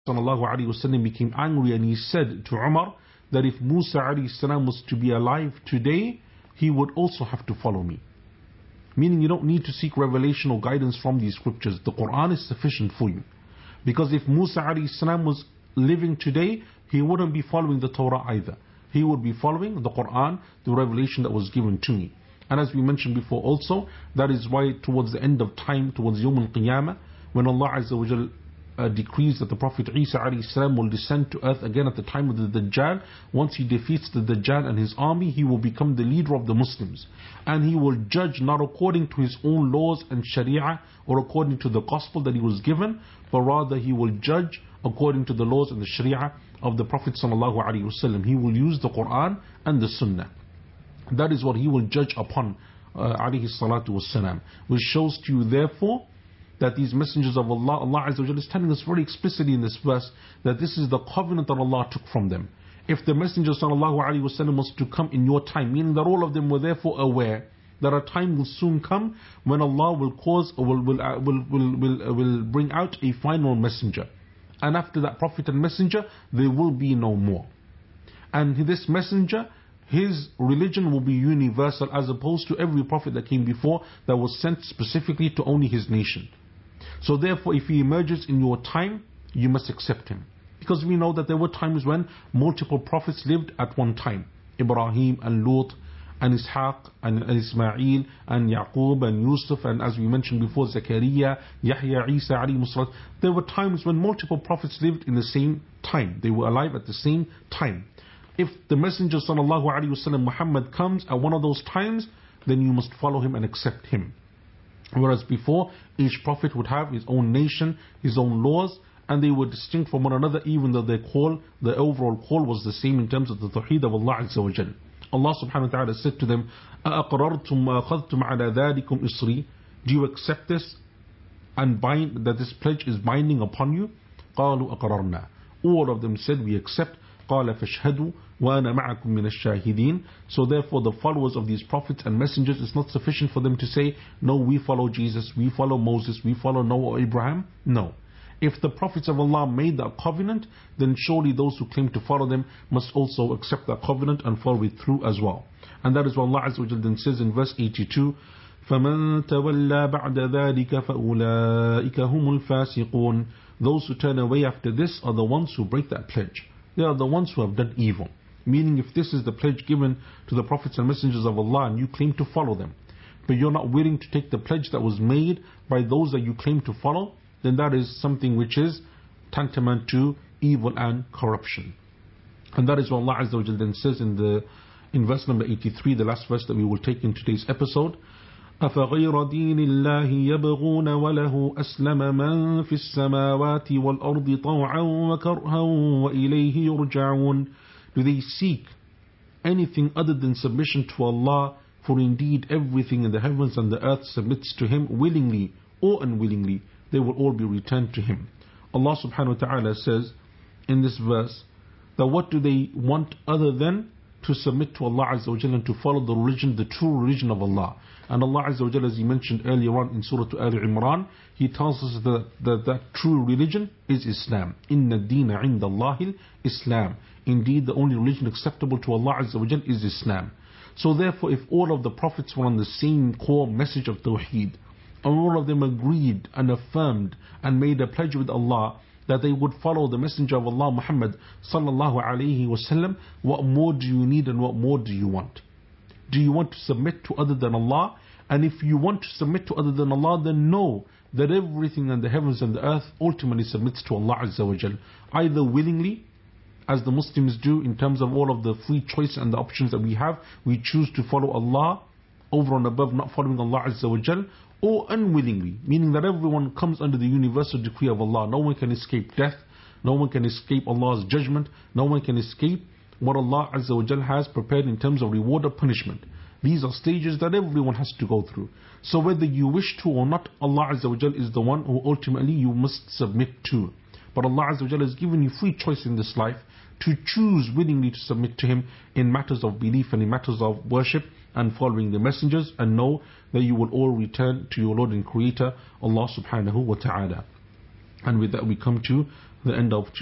ﷺ became angry and he said to Umar that if Musa ﷺ was to be alive today, he would also have to follow me. Meaning you don't need to seek revelation or guidance from these scriptures. The Quran is sufficient for you. Because if Musa ﷺ was living today, he wouldn't be following the Torah either. He would be following the Quran, the revelation that was given to me. And as we mentioned before also, that is why towards the end of time, towards Yawm al-Qiyamah, when Allah Azza wa Jal decrees that the Prophet Isa ﷺ will descend to earth again at the time of the Dajjal, once he defeats the Dajjal and his army, he will become the leader of the Muslims. And he will judge not according to his own laws and Sharia or according to the gospel that he was given, but rather he will judge according to the laws and the Sharia of the Prophet ﷺ. He will use the Quran and the Sunnah. That is what he will judge upon, alayhi salatu wassalam. Which shows to you therefore that these messengers of Allah, Allah Azza wa Jalla is telling us very explicitly in this verse that this is the covenant that Allah took from them. If the Messenger sallallahu alaihi wasallam was to come in your time, meaning that all of them were therefore aware that a time will soon come when Allah will cause, will bring out a final messenger, and after that prophet and messenger there will be no more. And this messenger, his religion will be universal, as opposed to every prophet that came before that was sent specifically to only his nation. So therefore, if he emerges in your time, you must accept him. Because we know that there were times when multiple prophets lived at one time. Ibrahim and Lut and Ishaq and Ismail and Yaqub and Yusuf, and as we mentioned before, Zakaria, Yahya, Isa, alayhi salam. There were times when multiple prophets lived in the same time. They were alive at the same time. If the Messenger sallallahu alaihi wasallam Muhammad comes at one of those times, then you must follow him and accept him. Whereas before, each prophet would have his own nation, his own laws, and they were distinct from one another, even though their call, the overall call was the same in terms of the tawheed of Allah Azza wa Jal. Allah subhanahu wa ta'ala said to them, أَأَقْرَرْتُمْ وَأَخَذْتُمْ عَلَى ذَلِكُمْ إِصْرِي? Do you accept this and bind, that this pledge is binding upon you? قَالُوا أَقْرَرْنَا. All of them said, we accept. قَالَ فَاشْهَدُوا وَأَنَا مَعَكُمْ مِنَ الشَّاهِدِينَ. So therefore the followers of these prophets and messengers, it's not sufficient for them to say, no, we follow Jesus, we follow Moses, we follow Noah or Abraham. No. If the prophets of Allah made that covenant, then surely those who claim to follow them must also accept that covenant and follow it through as well. And that is what Allah Azza wa Jalla then says in verse 82, فَمَنْ تَوَلَّى بَعْدَ ذَلِكَ فَأُولَٰئِكَ هُمُ الْفَاسِقُونَ. Those who turn away after this are the ones who break that pledge. They are the ones who have done evil. Meaning, if this is the pledge given to the prophets and messengers of Allah and you claim to follow them, but you're not willing to take the pledge that was made by those that you claim to follow, then that is something which is tantamount to evil and corruption. And that is what Allah Azza wa Jalla then says in verse number 83, the last verse that we will take in today's episode. أَفَغَيْرَ دِينِ اللَّهِ يَبْغُونَ وَلَهُ أَسْلَمَ مَنْ فِي السَّمَاوَاتِ وَالْأَرْضِ طَوْعًا وَكَرْهًا وَإِلَيْهِ يُرْجَعُونَ. Do they seek anything other than submission to Allah? For indeed everything in the heavens and the earth submits to Him willingly or unwillingly. They will all be returned to Him. Allah subhanahu wa ta'ala says in this verse that what do they want other than to submit to Allah Azza wa Jalla and to follow the religion, the true religion of Allah. And Allah Azza wa Jalla, as He mentioned earlier on in Surah Al Imran, He tells us that true religion is Islam. Inna ad-deena inda Allahil Islam. Indeed, the only religion acceptable to Allah Azza wa Jalla is Islam. So therefore, if all of the prophets were on the same core message of Tawheed, and all of them agreed and affirmed and made a pledge with Allah that they would follow the Messenger of Allah Muhammad sallallahu alayhi wasallam, what more do you need and what more do you want? Do you want to submit to other than Allah? And if you want to submit to other than Allah, then know that everything in the heavens and the earth ultimately submits to Allah Azza wa Jal, either willingly, as the Muslims do in terms of all of the free choice and the options that we have, we choose to follow Allah over and above not following Allah Azza wa Jal, or unwillingly, meaning that everyone comes under the universal decree of Allah. No one can escape death, no one can escape Allah's judgment, no one can escape what Allah Azza wa Jal has prepared in terms of reward or punishment. These are stages that everyone has to go through. So whether you wish to or not, Allah Azza wa Jal is the one who ultimately you must submit to. But Allah Azza wa Jal has given you free choice in this life to choose willingly to submit to Him in matters of belief and in matters of worship and following the messengers, and know that you will all return to your Lord and Creator, Allah subhanahu wa ta'ala. And with that we come to the end of